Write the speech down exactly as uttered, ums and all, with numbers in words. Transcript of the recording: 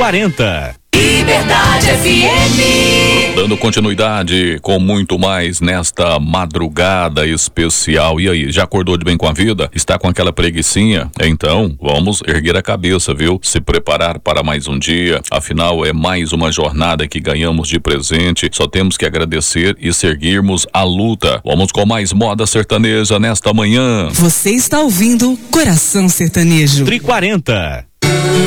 quarenta. Liberdade F M. Dando continuidade com muito mais nesta madrugada especial. E aí, já acordou de bem com a vida? Está com aquela preguicinha? Então, vamos erguer a cabeça, viu? Se preparar para mais um dia. Afinal, é mais uma jornada que ganhamos de presente. Só temos que agradecer e seguirmos a luta. Vamos com mais moda sertaneja nesta manhã. Você está ouvindo Coração Sertanejo. Tri quarenta.